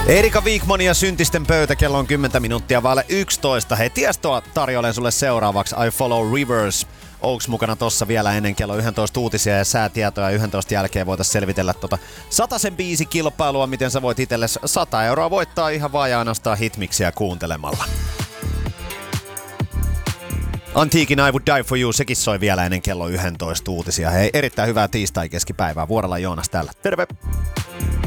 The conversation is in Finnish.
Erika Wigman ja Syntisten pöytä, kello on 10 minuuttia vaille 11. Hei, Tiestoa tarjoilen sulle seuraavaksi I Follow Rivers. Oaks mukana tossa vielä ennen kello 11 uutisia ja säätietoja. 11 jälkeen voitaisiin selvitellä 100 biisi kilpailua, miten sä voit itsellesi 100 euroa voittaa ihan vaan ja ainoastaan hitmiksiä kuuntelemalla. Antiikin I Would Die For You, sekin soi vielä ennen kello 11 uutisia. Hei, erittäin hyvää tiistai-keskipäivää. Vuorella Joonas täällä. Terve!